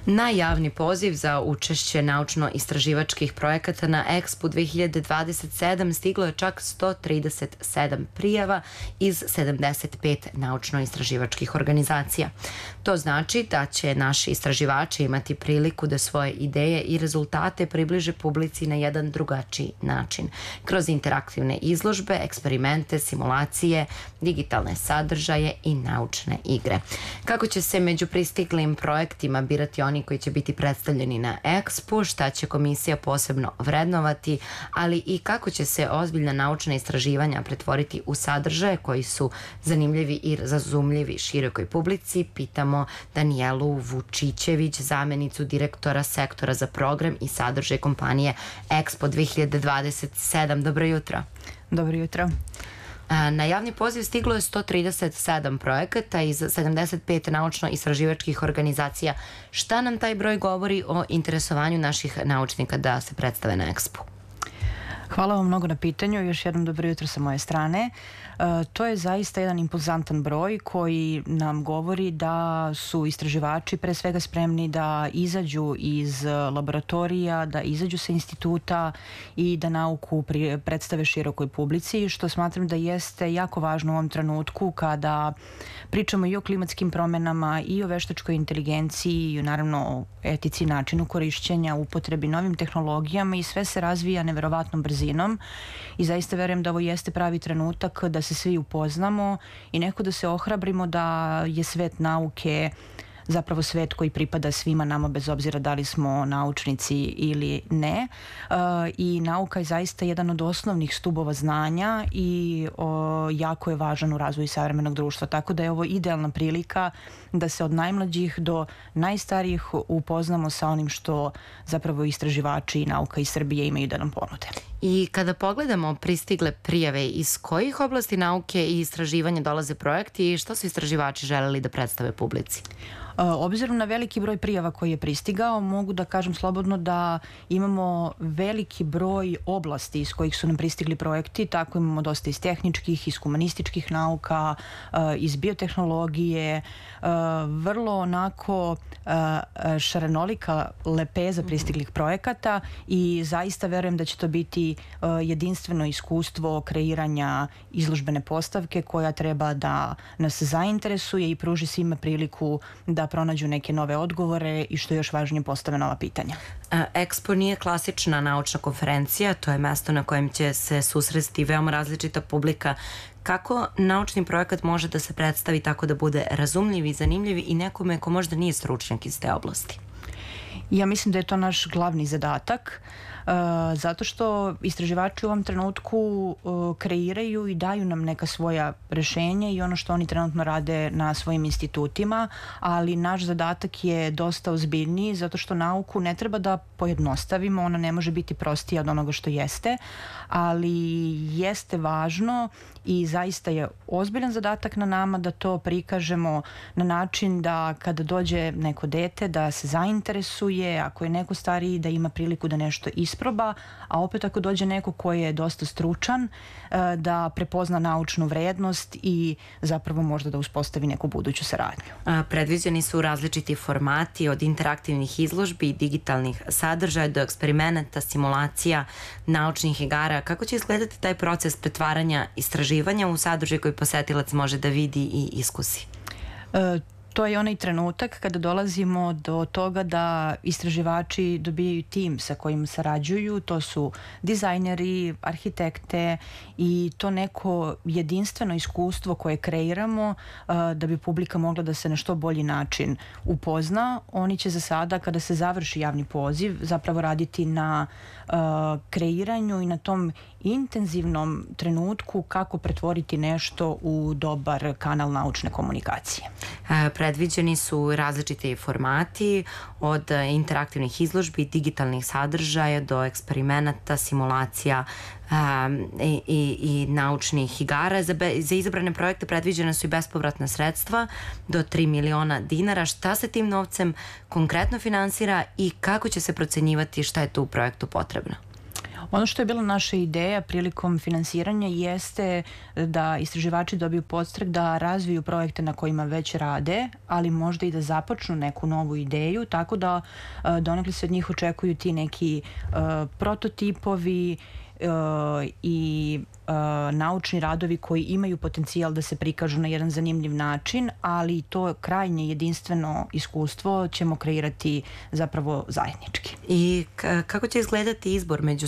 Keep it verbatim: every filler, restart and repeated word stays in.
Na javni poziv za učešće naučno-istraživačkih projekata na Expo dve hiljade dvadeset sedam stiglo je čak sto trideset sedam prijava iz sedamdeset pet naučno-istraživačkih organizacija. To znači da će naši istraživači imati priliku da svoje ideje i rezultate približe publici na jedan drugačiji način, kroz interaktivne izložbe, eksperimente, simulacije, digitalne sadržaje i naučne igre. Kako će se među pristiglim projektima birati oni koji će biti predstavljeni na Expo, šta će komisija posebno vrednovati, ali i kako će se ozbiljna naučna istraživanja pretvoriti u sadržaje koji su zanimljivi i razumljivi širokoj publici, pitamo Danijelu Vučićević, zamenicu direktora sektora za program i sadržaj kompanije Expo dve hiljade dvadeset sedam. Dobro jutro. Dobro jutro. Na javni poziv stiglo je sto trideset sedam projekata iz sedamdeset pet naučno-istraživačkih organizacija. Šta nam taj broj govori o interesovanju naših naučnika da se predstave na Expo? Hvala vam mnogo na pitanju. Još jednom dobro jutro sa moje strane. To je zaista jedan impozantan broj koji nam govori da su istraživači pre svega spremni da izađu iz laboratorija, da izađu sa instituta i da nauku predstave širokoj publici, što smatram da jeste jako važno u ovom trenutku kada pričamo i o klimatskim promenama i o veštačkoj inteligenciji i naravno o etici, načinu korišćenja, upotrebi novim tehnologijama i sve se razvija neverovatnom brzinom i zaista verujem da ovo jeste pravi trenutak da se svi upoznamo i nekako da se ohrabrimo da je svet nauke zapravo svet koji pripada svima nama bez obzira da li smo naučnici ili ne. I nauka je zaista jedan od osnovnih stubova znanja i jako je važan u razvoju savremenog društva. Tako da je ovo idealna prilika da se od najmlađih do najstarijih upoznamo sa onim što zapravo istraživači i nauka iz Srbije imaju da nam ponude. I kada pogledamo pristigle prijave, iz kojih oblasti nauke i istraživanja dolaze projekti i što su istraživači želeli da predstave publici? Obzirom na veliki broj prijava koji je pristigao, mogu da kažem slobodno da imamo veliki broj oblasti iz kojih su nam pristigli projekti, tako imamo dosta iz tehničkih, iz humanističkih nauka, iz biotehnologije, vrlo onako šarenolika lepeza pristiglih projekata i zaista verujem da će to biti jedinstveno iskustvo kreiranja izložbene postavke koja treba da nas zainteresuje i pruži svima priliku da pronađu neke nove odgovore i što je još važnije postave nova pitanja. Expo nije klasična naučna konferencija, to je mesto na kojem će se susresti veoma različita publika. Kako naučni projekat može da se predstavi tako da bude razumljiv i zanimljiv i nekome ko možda nije stručnjak iz te oblasti? Ja mislim da je to naš glavni zadatak, zato što istraživači u ovom trenutku kreiraju i daju nam neka svoja rešenja i ono što oni trenutno rade na svojim institutima, ali naš zadatak je dosta ozbiljniji zato što nauku ne treba da pojednostavimo, ona ne može biti prostija od onoga što jeste, ali jeste važno i zaista je ozbiljan zadatak na nama da to prikažemo na način da kada dođe neko dete da se zainteresuje, ako je neko stariji da ima priliku da nešto isproba, a opet ako dođe neko koji je dosta stručan da prepozna naučnu vrednost i zapravo možda da uspostavi neku buduću saradnju. Predviđeni su različiti formati od interaktivnih izložbi i digitalnih sadržaja do eksperimenta, simulacija, naučnih igara. Kako će izgledati taj proces pretvaranja istraživanja u sadržaj koji posetilac može da vidi i iskusi? To je onaj trenutak kada dolazimo do toga da istraživači dobijaju tim sa kojim sarađuju, to su dizajneri, arhitekte i to neko jedinstveno iskustvo koje kreiramo da bi publika mogla da se na što bolji način upozna. Oni će za sada, kada se završi javni poziv, zapravo raditi na kreiranju i na tom intenzivnom trenutku kako pretvoriti nešto u dobar kanal naučne komunikacije. Predviđeni su različiti formati od interaktivnih izložbi, digitalnih sadržaja do eksperimenata, simulacija i, i, i naučnih igara. Za, za izabrane projekte predviđene su i bespovratna sredstva do tri miliona dinara. Šta se tim novcem konkretno finansira i kako će se procenjivati šta je tu u projektu potrebno? Ono što je bila naša ideja prilikom finansiranja jeste da istraživači dobiju podstrek da razviju projekte na kojima već rade, ali možda i da započnu neku novu ideju, tako da donekle se od njih očekuju ti neki uh, prototipovi uh, i uh, naučni radovi koji imaju potencijal da se prikažu na jedan zanimljiv način, ali to krajnje jedinstveno iskustvo ćemo kreirati zapravo zajednički. I kako će izgledati izbor među